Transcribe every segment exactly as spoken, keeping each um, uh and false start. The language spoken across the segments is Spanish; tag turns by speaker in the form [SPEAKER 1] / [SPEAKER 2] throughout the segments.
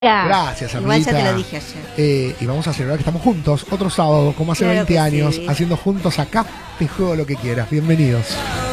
[SPEAKER 1] Gracias, amiguita.
[SPEAKER 2] Igual ya te lo dije ayer.
[SPEAKER 1] Eh, y vamos a celebrar que estamos juntos otro sábado, como hace
[SPEAKER 2] Claro
[SPEAKER 1] veinte
[SPEAKER 2] que
[SPEAKER 1] años,
[SPEAKER 2] sí.
[SPEAKER 1] haciendo juntos acá Te Juego Lo Que Quieras. Bienvenidos.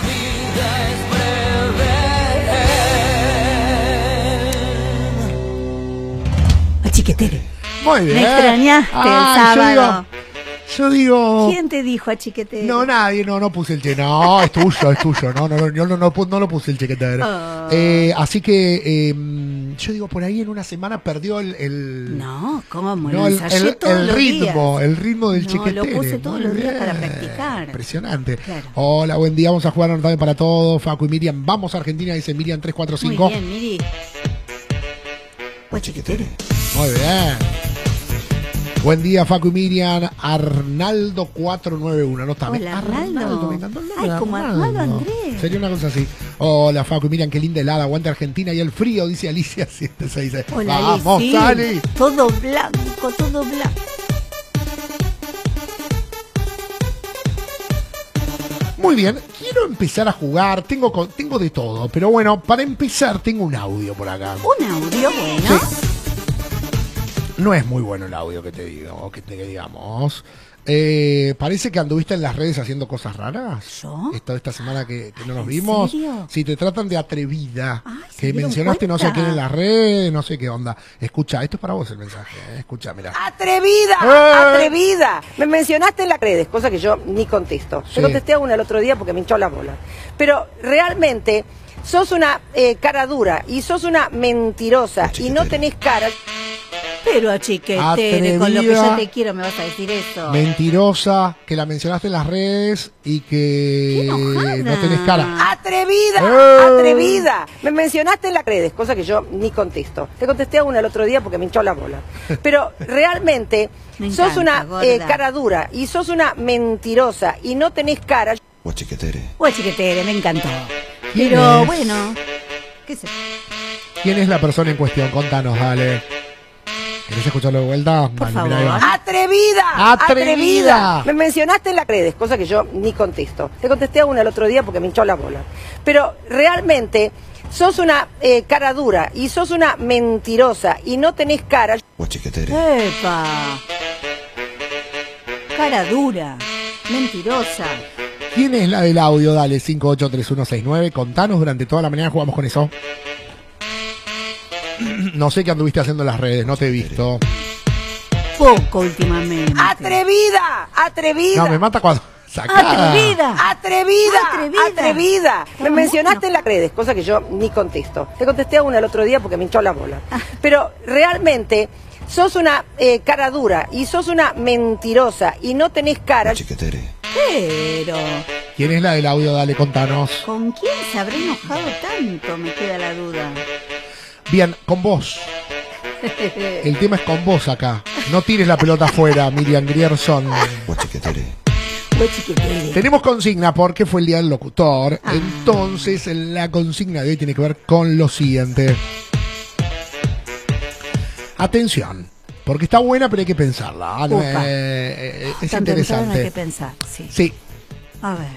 [SPEAKER 2] A Chiquetere.
[SPEAKER 1] Muy bien.
[SPEAKER 2] Me extrañaste el
[SPEAKER 1] Ay, yo
[SPEAKER 2] sábado.
[SPEAKER 1] digo, yo digo...
[SPEAKER 2] ¿Quién te dijo a Chiquetere?
[SPEAKER 1] No, nadie, no, no puse el che, no, es tuyo, es tuyo, no, no, no, yo no, no, pu- no lo puse el chequetero.
[SPEAKER 2] Oh.
[SPEAKER 1] Eh, así que, eh, yo digo, por ahí en una semana perdió el... el
[SPEAKER 2] No, ¿cómo?
[SPEAKER 1] no,
[SPEAKER 2] Lo
[SPEAKER 1] el,
[SPEAKER 2] ensayé
[SPEAKER 1] el-
[SPEAKER 2] todos
[SPEAKER 1] el
[SPEAKER 2] los
[SPEAKER 1] ritmo,
[SPEAKER 2] días.
[SPEAKER 1] el ritmo del
[SPEAKER 2] No,
[SPEAKER 1] chiquetere.
[SPEAKER 2] lo puse todos
[SPEAKER 1] Muy
[SPEAKER 2] los días
[SPEAKER 1] bien.
[SPEAKER 2] para practicar.
[SPEAKER 1] Impresionante.
[SPEAKER 2] Claro.
[SPEAKER 1] Hola, buen día, vamos a jugar también para todos, Facu y Miriam. Vamos a Argentina, dice Miriam tres cuatro
[SPEAKER 2] Muy
[SPEAKER 1] cinco.
[SPEAKER 2] bien, Miri. O Chiquetere.
[SPEAKER 1] Muy bien. Buen día, Facu y Miriam. Arnaldo cuatro nueve uno. Anótame.
[SPEAKER 2] Hola, Arnaldo.
[SPEAKER 1] Me encantó el nombre.
[SPEAKER 2] Ay, como Arnaldo Andrés.
[SPEAKER 1] Sería una cosa así. Hola, Facu y Miriam, qué linda helada. Aguanta Argentina y el frío, dice Alicia siete seis seis.
[SPEAKER 2] Hola,
[SPEAKER 1] Vamos,
[SPEAKER 2] Ali, sí.
[SPEAKER 1] Ali.
[SPEAKER 2] Todo blanco, todo blanco.
[SPEAKER 1] Muy bien, quiero empezar a jugar. Tengo, con- tengo de todo. Pero bueno, para empezar, tengo un audio por acá.
[SPEAKER 2] Un audio bueno.
[SPEAKER 1] Sí. No es muy bueno el audio que te digo, que te que digamos. Eh, parece que anduviste en las redes haciendo cosas raras.
[SPEAKER 2] ¿Yo?
[SPEAKER 1] Esta, esta semana que, que no nos
[SPEAKER 2] ¿En
[SPEAKER 1] vimos.
[SPEAKER 2] serio?
[SPEAKER 1] Si te tratan de atrevida,
[SPEAKER 2] Ay, ¿se
[SPEAKER 1] que
[SPEAKER 2] dieron
[SPEAKER 1] mencionaste no sé
[SPEAKER 2] cuenta?
[SPEAKER 1] quién en las redes, no sé qué onda. Escucha, esto es para vos el mensaje. eh. Escucha, mira.
[SPEAKER 3] ¡Atrevida!
[SPEAKER 1] ¡Eh!
[SPEAKER 3] ¡Atrevida! Me mencionaste en las redes, cosa que yo ni contesto.
[SPEAKER 1] Sí.
[SPEAKER 3] Te contesté a una el otro día porque me hinchó la bola. Pero realmente sos una eh, cara dura y sos una mentirosa y no tenés cara.
[SPEAKER 2] Pero a Chiquetere, con lo que
[SPEAKER 1] Atrevida.
[SPEAKER 2] yo te quiero, me vas a decir eso.
[SPEAKER 1] Mentirosa, que la mencionaste en las redes y que
[SPEAKER 2] Qué enojada.
[SPEAKER 1] no tenés cara.
[SPEAKER 3] ¡Atrevida!
[SPEAKER 1] ¡Eh!
[SPEAKER 3] ¡Atrevida! Me mencionaste en las redes, cosa que yo ni contesto. Te contesté a una el otro día porque me hinchó la bola. Pero realmente
[SPEAKER 2] Me
[SPEAKER 3] sos
[SPEAKER 2] encanta,
[SPEAKER 3] una
[SPEAKER 2] gorda.
[SPEAKER 3] eh, cara dura y sos una mentirosa y no tenés cara.
[SPEAKER 4] O Chiquetere.
[SPEAKER 2] O a Chiquetere, me encantó.
[SPEAKER 1] ¿Quién
[SPEAKER 2] Pero
[SPEAKER 1] es?
[SPEAKER 2] bueno, qué sé.
[SPEAKER 1] ¿Quién es la persona en cuestión? Contanos, dale. ¿Querés escucharlo de vuelta?
[SPEAKER 2] Por
[SPEAKER 1] Dale, mirá, ahí
[SPEAKER 2] favor.
[SPEAKER 1] va.
[SPEAKER 3] ¡Atrevida!
[SPEAKER 1] ¡Atrevida!
[SPEAKER 3] Me mencionaste en las redes, cosa que yo ni contesto. Te contesté a una el otro día porque me hinchó la bola. Pero realmente sos una eh, cara dura y sos una mentirosa y no tenés cara.
[SPEAKER 4] O Chiquetere.
[SPEAKER 2] ¡Epa! Cara dura, mentirosa.
[SPEAKER 1] ¿Quién es la del audio? Dale, cinco ocho tres uno seis nueve. Contanos, durante toda la mañana jugamos con eso. No sé qué anduviste haciendo en las redes, no te he visto.
[SPEAKER 2] Poco últimamente.
[SPEAKER 3] ¡Atrevida! ¡Atrevida!
[SPEAKER 1] No, me mata cuando... Sacada.
[SPEAKER 2] ¡Atrevida!
[SPEAKER 3] ¡Atrevida!
[SPEAKER 2] Atrevida.
[SPEAKER 3] ¡Atrevida! Me
[SPEAKER 2] ¿Cómo?
[SPEAKER 3] mencionaste en las redes, cosa que yo ni contesto. Te contesté a una el otro día porque me hinchó la bola. Pero realmente sos una eh, cara dura y sos una mentirosa y no tenés cara.
[SPEAKER 4] O Chiquetere.
[SPEAKER 2] Pero,
[SPEAKER 1] ¿Quién es la del audio? Dale, contanos.
[SPEAKER 2] ¿con quién se habrá enojado tanto? Me queda la duda.
[SPEAKER 1] Bien, con vos. El tema es con vos acá. No tires la pelota afuera, Miriam Grierson.
[SPEAKER 4] O Chiquetere.
[SPEAKER 2] O a Chiquetere.
[SPEAKER 1] Tenemos consigna porque fue el día del locutor.
[SPEAKER 2] Ah.
[SPEAKER 1] Entonces, la consigna de hoy tiene que ver con lo siguiente. Atención, porque está buena, pero hay que pensarla. Ah, no,
[SPEAKER 2] Upa.
[SPEAKER 1] eh, eh, es
[SPEAKER 2] Tan temprano hay
[SPEAKER 1] interesante.
[SPEAKER 2] que pensar, sí.
[SPEAKER 1] Sí,
[SPEAKER 2] A ver.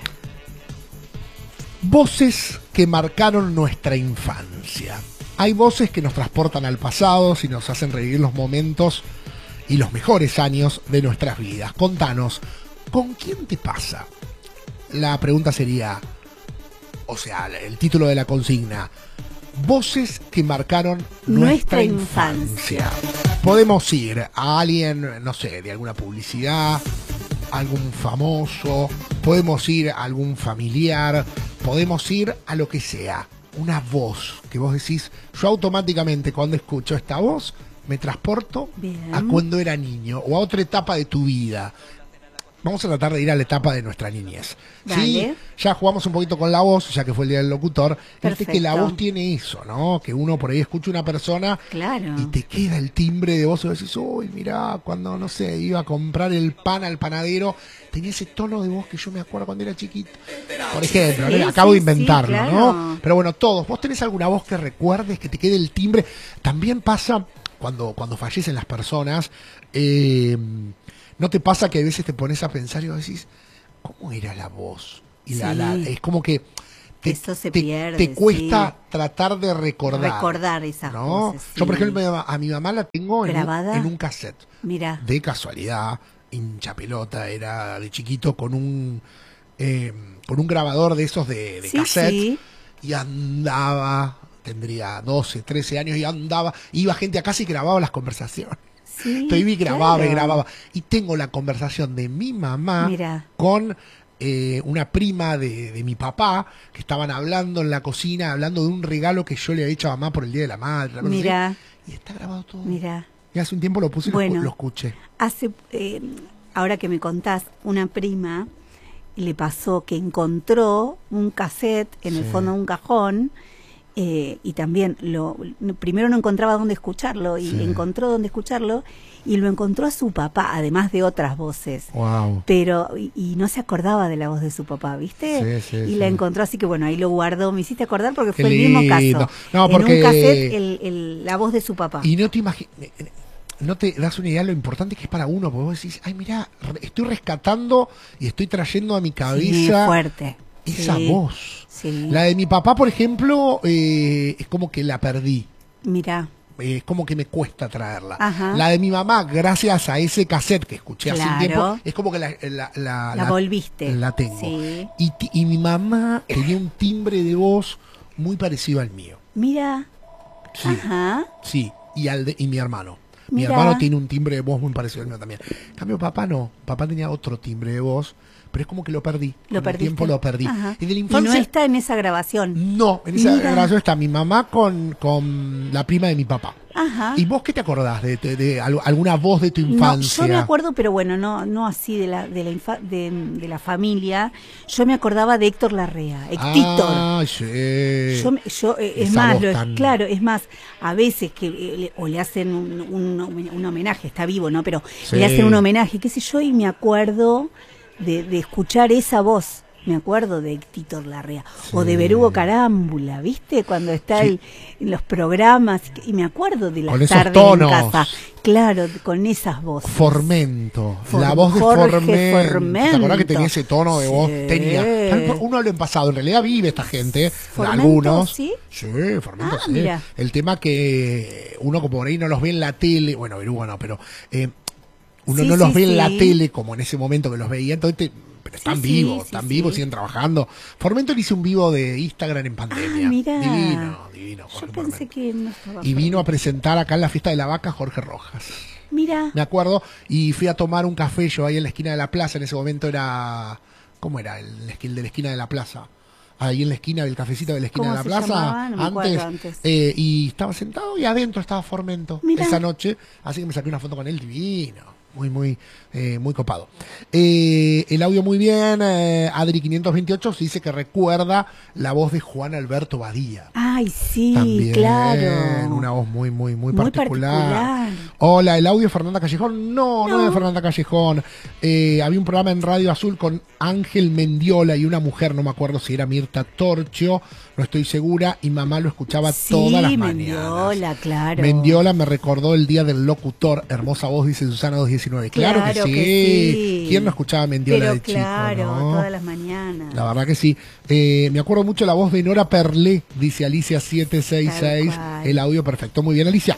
[SPEAKER 1] voces que marcaron nuestra infancia. Hay voces que nos transportan al pasado y nos hacen revivir los momentos y los mejores años de nuestras vidas. Contanos, ¿con quién te pasa? La pregunta sería, o sea, el título de la consigna, voces que marcaron nuestra,
[SPEAKER 2] Nuestra
[SPEAKER 1] infancia. Podemos ir a alguien, no sé, de alguna publicidad, algún famoso, podemos ir a algún familiar, podemos ir a lo que sea. Una voz que vos decís, yo automáticamente cuando escucho esta voz me transporto
[SPEAKER 2] Bien.
[SPEAKER 1] a cuando era niño o a otra etapa de tu vida. Vamos a tratar de ir a la etapa de nuestra niñez. Sí,
[SPEAKER 2] Dale.
[SPEAKER 1] ya jugamos un poquito con la voz, ya que fue el día del locutor. Viste que la
[SPEAKER 2] Perfecto.
[SPEAKER 1] voz tiene eso, ¿no? Que uno por ahí escucha una persona
[SPEAKER 2] Claro.
[SPEAKER 1] y te queda el timbre de voz y decís, uy, mirá, cuando, no sé, iba a comprar el pan al panadero, tenía ese tono de voz que yo me acuerdo cuando era chiquito. Por ejemplo,
[SPEAKER 2] Sí,
[SPEAKER 1] ¿no? Acabo
[SPEAKER 2] sí,
[SPEAKER 1] de inventarlo,
[SPEAKER 2] sí, claro.
[SPEAKER 1] ¿no? Pero bueno, todos, vos tenés alguna voz que recuerdes, que te quede el timbre. También pasa cuando, cuando fallecen las personas, eh, ¿no te pasa que a veces te pones a pensar y vos decís, ¿cómo era la voz? Y la,
[SPEAKER 2] Sí.
[SPEAKER 1] la- es como que te,
[SPEAKER 2] Eso se
[SPEAKER 1] te-
[SPEAKER 2] pierde,
[SPEAKER 1] te cuesta
[SPEAKER 2] sí.
[SPEAKER 1] tratar de recordar.
[SPEAKER 2] Recordar esas
[SPEAKER 1] ¿no?
[SPEAKER 2] cosas,
[SPEAKER 1] Yo, por
[SPEAKER 2] sí.
[SPEAKER 1] ejemplo, a mi mamá la tengo en un,
[SPEAKER 2] ¿Grabada?
[SPEAKER 1] en un cassette.
[SPEAKER 2] Mira,
[SPEAKER 1] De casualidad, hincha pelota, era de chiquito con un eh, con un grabador de esos de, de
[SPEAKER 2] Sí,
[SPEAKER 1] cassette
[SPEAKER 2] sí.
[SPEAKER 1] y andaba, tendría doce, trece años y andaba, iba gente a casa y grababa las conversaciones.
[SPEAKER 2] sí,
[SPEAKER 1] Entonces y grababa
[SPEAKER 2] claro.
[SPEAKER 1] y grababa. Y tengo la conversación de mi mamá
[SPEAKER 2] Mira.
[SPEAKER 1] con eh, una prima de, de mi papá, que estaban hablando en la cocina, hablando de un regalo que yo le había hecho a mamá por el Día de la Madre. una cosa así.
[SPEAKER 2] Mira,
[SPEAKER 1] Y está grabado todo.
[SPEAKER 2] mira.
[SPEAKER 1] Y hace un tiempo lo puse y lo escu-
[SPEAKER 2] Bueno.
[SPEAKER 1] lo escuché.
[SPEAKER 2] Hace, eh, ahora que me contás, una prima le pasó que encontró un cassette en el
[SPEAKER 1] Sí.
[SPEAKER 2] fondo de un cajón eh, y también lo primero no encontraba dónde escucharlo y
[SPEAKER 1] Sí.
[SPEAKER 2] encontró dónde escucharlo y lo encontró a su papá, además de otras voces.
[SPEAKER 1] Wow.
[SPEAKER 2] Pero, y, y no se acordaba de la voz de su papá, ¿viste?
[SPEAKER 1] Sí, sí,
[SPEAKER 2] y
[SPEAKER 1] sí.
[SPEAKER 2] la encontró, así que bueno, ahí lo guardó. Me hiciste acordar porque
[SPEAKER 1] Qué
[SPEAKER 2] fue el mismo
[SPEAKER 1] lindo.
[SPEAKER 2] caso.
[SPEAKER 1] No,
[SPEAKER 2] en
[SPEAKER 1] porque-
[SPEAKER 2] un cassette, el, el- la voz de su papá.
[SPEAKER 1] Y no te imaginas, no te das una idea de lo importante que es para uno, porque vos decís, ay, mira, estoy rescatando y estoy trayendo a mi
[SPEAKER 2] Sí,
[SPEAKER 1] cabeza
[SPEAKER 2] fuerte.
[SPEAKER 1] esa
[SPEAKER 2] Sí,
[SPEAKER 1] voz.
[SPEAKER 2] Sí.
[SPEAKER 1] La de mi papá, por ejemplo, eh, es como que la perdí.
[SPEAKER 2] Mira,
[SPEAKER 1] Eh, es como que me cuesta traerla.
[SPEAKER 2] Ajá.
[SPEAKER 1] La de mi mamá, gracias a ese cassette que escuché hace un
[SPEAKER 2] Claro.
[SPEAKER 1] tiempo, es como que la, la, la-
[SPEAKER 2] la volviste.
[SPEAKER 1] La tengo.
[SPEAKER 2] Sí.
[SPEAKER 1] Y, ti- y mi mamá tenía un timbre de voz muy parecido al mío.
[SPEAKER 2] Mira.
[SPEAKER 1] Sí.
[SPEAKER 2] Ajá.
[SPEAKER 1] Sí, y, al de- y mi hermano. Mi
[SPEAKER 2] Mirá.
[SPEAKER 1] hermano tiene un timbre de voz muy parecido al mío también. En cambio, papá no. Papá tenía otro timbre de voz, pero es como que lo perdí.
[SPEAKER 2] Lo
[SPEAKER 1] Con el
[SPEAKER 2] perdiste.
[SPEAKER 1] tiempo lo perdí.
[SPEAKER 2] Ajá.
[SPEAKER 1] Y de la
[SPEAKER 2] Y
[SPEAKER 1] infancia...
[SPEAKER 2] no está en esa grabación.
[SPEAKER 1] No, en esa
[SPEAKER 2] Mira.
[SPEAKER 1] grabación está mi mamá con, con la prima de mi papá.
[SPEAKER 2] Ajá.
[SPEAKER 1] ¿Y vos qué te acordás de, de- de al- alguna voz de tu
[SPEAKER 2] No,
[SPEAKER 1] infancia?
[SPEAKER 2] yo me acuerdo, pero bueno, no, no así de la, de la infa- de, de la familia. Yo me acordaba de Héctor Larrea, Héctor.
[SPEAKER 1] Ah, sí.
[SPEAKER 2] Yo, me- yo, eh, es
[SPEAKER 1] Esa
[SPEAKER 2] más,
[SPEAKER 1] voz
[SPEAKER 2] lo-
[SPEAKER 1] tan-
[SPEAKER 2] claro, es más, a veces que eh, le- o le hacen un, un, un homenaje, está vivo, ¿no? Pero
[SPEAKER 1] Sí.
[SPEAKER 2] le hacen un homenaje, qué sé yo, y me acuerdo de, de escuchar esa voz. Me acuerdo de Héctor Larrea o de Berugo Carámbula, ¿viste? Cuando está
[SPEAKER 1] Sí.
[SPEAKER 2] el- en los programas y me acuerdo de las
[SPEAKER 1] Con esos
[SPEAKER 2] tardes
[SPEAKER 1] tonos.
[SPEAKER 2] en casa. Claro, con esas voces.
[SPEAKER 1] Formento,
[SPEAKER 2] For-
[SPEAKER 1] la voz de
[SPEAKER 2] Jorge
[SPEAKER 1] Formento.
[SPEAKER 2] Formento.
[SPEAKER 1] ¿Te acordás que tenía ese tono de voz?
[SPEAKER 2] Sí.
[SPEAKER 1] Tenía. Uno habla en pasado, en realidad vive esta gente,
[SPEAKER 2] ¿Formento,
[SPEAKER 1] algunos.
[SPEAKER 2] sí?
[SPEAKER 1] Sí, Formento
[SPEAKER 2] Ah,
[SPEAKER 1] sí.
[SPEAKER 2] mira.
[SPEAKER 1] El tema que uno como por ahí no los ve en la tele, bueno, Berugo no, pero eh, uno
[SPEAKER 2] Sí,
[SPEAKER 1] no los
[SPEAKER 2] sí,
[SPEAKER 1] ve en la
[SPEAKER 2] sí.
[SPEAKER 1] tele como en ese momento que los veía, entonces te- pero están
[SPEAKER 2] Sí,
[SPEAKER 1] vivos,
[SPEAKER 2] sí,
[SPEAKER 1] están
[SPEAKER 2] sí,
[SPEAKER 1] vivos,
[SPEAKER 2] sí.
[SPEAKER 1] siguen trabajando. Formento le hizo un vivo de Instagram en pandemia.
[SPEAKER 2] Ah, mira.
[SPEAKER 1] Divino, divino.
[SPEAKER 2] Yo
[SPEAKER 1] Jorge
[SPEAKER 2] pensé
[SPEAKER 1] Formento.
[SPEAKER 2] que no estaba.
[SPEAKER 1] Y vino a
[SPEAKER 2] Formento.
[SPEAKER 1] presentar acá en la fiesta de la vaca Jorge Rojas.
[SPEAKER 2] Mira.
[SPEAKER 1] Me acuerdo, y fui a tomar un café yo ahí en la esquina de la plaza. En ese momento era. ¿Cómo era? El, el de la esquina de la plaza. Ahí en la esquina del cafecito de la esquina
[SPEAKER 2] ¿Cómo
[SPEAKER 1] de la
[SPEAKER 2] se
[SPEAKER 1] plaza.
[SPEAKER 2] llamaba? No me acuerdo antes.
[SPEAKER 1] eh, y estaba sentado y adentro estaba Formento
[SPEAKER 2] Mirá.
[SPEAKER 1] esa noche. Así que me saqué una foto con él divino. Muy, muy, eh, muy copado. Eh, el audio muy bien. Eh, Adri quinientos veintiocho se dice que recuerda la voz de Juan Alberto Badía.
[SPEAKER 2] Ay, sí,
[SPEAKER 1] También,
[SPEAKER 2] claro.
[SPEAKER 1] una voz muy, muy, muy,
[SPEAKER 2] Muy
[SPEAKER 1] particular.
[SPEAKER 2] particular.
[SPEAKER 1] Hola, ¿el audio de Fernanda Callejón? No, no,
[SPEAKER 2] No.
[SPEAKER 1] es de Fernanda Callejón. Eh, había un programa en Radio Azul con Ángel Mendiola y una mujer, no me acuerdo si era Mirta Torchio, no estoy segura, y mamá lo escuchaba
[SPEAKER 2] Sí,
[SPEAKER 1] todas las mañanas.
[SPEAKER 2] Mendiola, claro.
[SPEAKER 1] Mendiola me recordó el día del locutor, hermosa voz, dice Susana dos diecinueve. Claro, que,
[SPEAKER 2] Claro
[SPEAKER 1] sí.
[SPEAKER 2] que sí.
[SPEAKER 1] ¿Quién no escuchaba a Mendiola
[SPEAKER 2] Pero
[SPEAKER 1] de chico?
[SPEAKER 2] claro,
[SPEAKER 1] no?
[SPEAKER 2] todas las mañanas.
[SPEAKER 1] La verdad que sí. Eh, me acuerdo mucho la voz de Nora Perlé, dice Alicia siete seis seis.
[SPEAKER 2] Tal cual.
[SPEAKER 1] El audio perfecto. Muy bien, Alicia.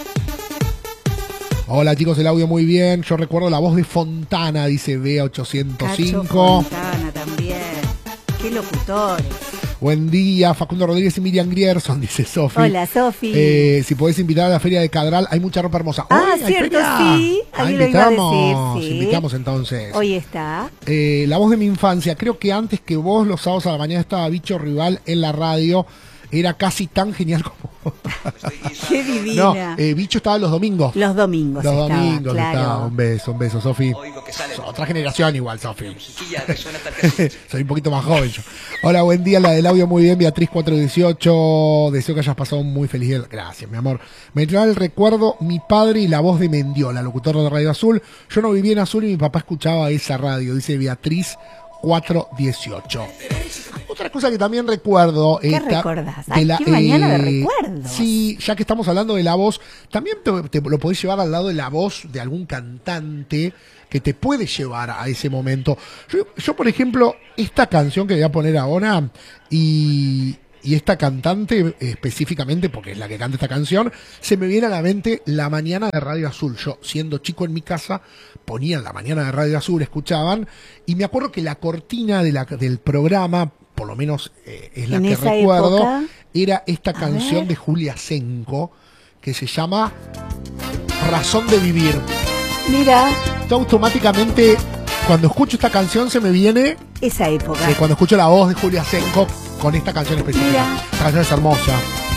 [SPEAKER 1] Hola chicos, el audio muy bien. Yo recuerdo la voz de Fontana, dice B ochocientos
[SPEAKER 2] Cacho
[SPEAKER 1] cinco.
[SPEAKER 2] Fontana también. Qué locutores.
[SPEAKER 1] Buen día, Facundo Rodríguez y Miriam Grierson, dice Sofi.
[SPEAKER 2] Hola, Sofi.
[SPEAKER 1] Eh, si podés invitar a la feria de Cadral, hay mucha ropa hermosa.
[SPEAKER 2] Ah,
[SPEAKER 1] ¡Uy, hay
[SPEAKER 2] cierto,
[SPEAKER 1] feria!
[SPEAKER 2] sí.
[SPEAKER 1] Ah,
[SPEAKER 2] Ahí lo iba a
[SPEAKER 1] invitamos,
[SPEAKER 2] decir, sí.
[SPEAKER 1] invitamos entonces.
[SPEAKER 2] Hoy está.
[SPEAKER 1] Eh, la voz de mi infancia, creo que antes que vos los sábados a la mañana estaba Bicho Rival en la radio, era casi tan genial como...
[SPEAKER 2] Qué divina.
[SPEAKER 1] No, eh, Bicho estaba los domingos.
[SPEAKER 2] Los domingos
[SPEAKER 1] Los
[SPEAKER 2] estaba,
[SPEAKER 1] domingos
[SPEAKER 2] claro.
[SPEAKER 1] estaba. Un beso, un beso, Sofi.
[SPEAKER 5] Oigo que sale
[SPEAKER 1] Otra generación igual, Sofi.
[SPEAKER 5] chiquilla que suena hasta el queso.
[SPEAKER 1] Soy un poquito más joven yo. Hola, buen día, la del audio muy bien, Beatriz cuatro dieciocho. Deseo que hayas pasado un muy feliz día. Gracias, mi amor. Me trae el recuerdo mi padre y la voz de Mendiola, locutor de Radio Azul. Yo no vivía en Azul y mi papá escuchaba esa radio, dice Beatriz cuatro dieciocho. Otra cosa que también recuerdo...
[SPEAKER 2] ¿Qué
[SPEAKER 1] esta,
[SPEAKER 2] recordás?
[SPEAKER 1] de
[SPEAKER 2] Ay,
[SPEAKER 1] la,
[SPEAKER 2] qué mañana de
[SPEAKER 1] eh,
[SPEAKER 2] recuerdos.
[SPEAKER 1] Sí, ya que estamos hablando de la voz, también te, te lo podés llevar al lado de la voz de algún cantante que te puede llevar a ese momento. Yo, yo por ejemplo, esta canción que voy a poner ahora y... Y esta cantante, específicamente, porque es la que canta esta canción, se me viene a la mente La Mañana de Radio Azul. Yo, siendo chico en mi casa, ponían La Mañana de Radio Azul, escuchaban, y me acuerdo que la cortina de la, del programa, por lo menos eh, es la
[SPEAKER 2] En
[SPEAKER 1] que
[SPEAKER 2] esa
[SPEAKER 1] recuerdo,
[SPEAKER 2] época,
[SPEAKER 1] era esta
[SPEAKER 2] a
[SPEAKER 1] canción
[SPEAKER 2] ver.
[SPEAKER 1] de Julia Senko, que se llama Razón de Vivir.
[SPEAKER 2] Mira,
[SPEAKER 1] Yo automáticamente, cuando escucho esta canción, se me viene...
[SPEAKER 2] esa época.
[SPEAKER 1] Sí, cuando escucho la voz de Julia Senko con esta canción específica.
[SPEAKER 2] Mira.
[SPEAKER 1] Esta canción es hermosa.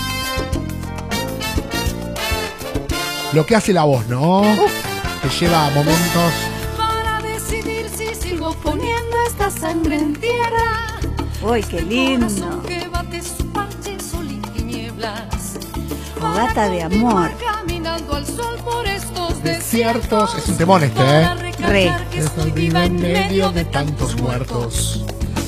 [SPEAKER 1] Lo que hace la voz, ¿no? Te lleva a momentos.
[SPEAKER 6] Para decidir si sigo poniendo esta sangre en tierra.
[SPEAKER 2] Uy, qué lindo.
[SPEAKER 6] Corazón que bate su parche, sol y tinieblas.
[SPEAKER 2] Fogata de amor.
[SPEAKER 6] Caminando al sol por estos
[SPEAKER 1] Desiertos. Es un temón este, ¿eh?
[SPEAKER 6] Para recalcar que estoy viva en medio de tantos muertos.